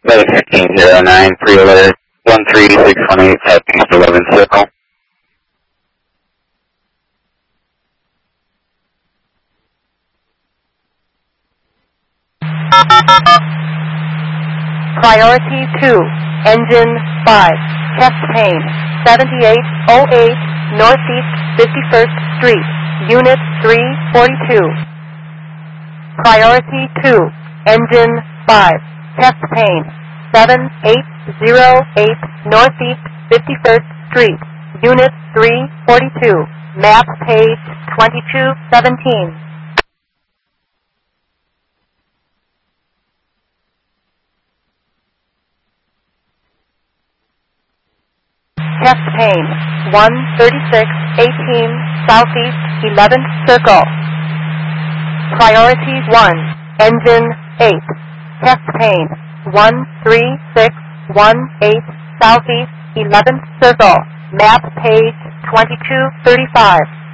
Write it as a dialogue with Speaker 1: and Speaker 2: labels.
Speaker 1: Bay 1509, pre-alert 13618 Southeast 11 Circle.
Speaker 2: Priority 2, Engine 5, chest pain, 7808 Northeast 51st Street, Unit 342. Priority 2, Engine 5, chest pain, 7808 Northeast 51st Street, Unit 342, map page 2217. Chest pain, 13618 Southeast 11th Circle. Priority 1, Engine 8, chest pain, 13618 Southeast 11th Circle, map page 2235.